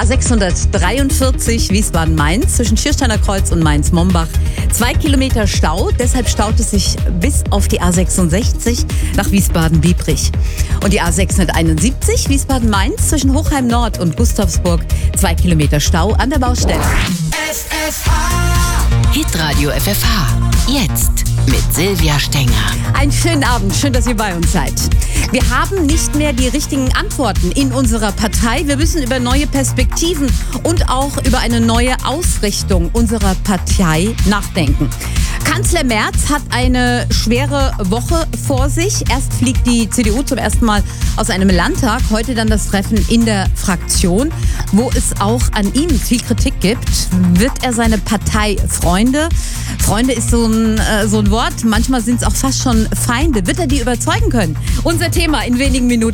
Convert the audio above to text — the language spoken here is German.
A643 Wiesbaden-Mainz zwischen Schiersteiner Kreuz und Mainz-Mombach. 2 Kilometer Stau, deshalb staut es sich bis auf die A66 nach Wiesbaden-Biebrich. Und die A671 Wiesbaden-Mainz zwischen Hochheim Nord und Gustavsburg. 2 Kilometer Stau an der Baustelle. Hitradio FFH. Jetzt mit Silvia Stenger. Einen schönen Abend, schön, dass ihr bei uns seid. Wir haben nicht mehr die richtigen Antworten in unserer Partei. Wir müssen über neue Perspektiven und auch über eine neue Ausrichtung unserer Partei nachdenken. Kanzler Merz hat eine schwere Woche vor sich. Erst fliegt die CDU zum ersten Mal aus einem Landtag, heute dann das Treffen in der Fraktion, wo es auch an ihm viel Kritik gibt. Wird er seine Parteifreunde, Freunde ist so ein Wort, manchmal sind es auch fast schon Feinde, wird er die überzeugen können? Unser Thema in wenigen Minuten.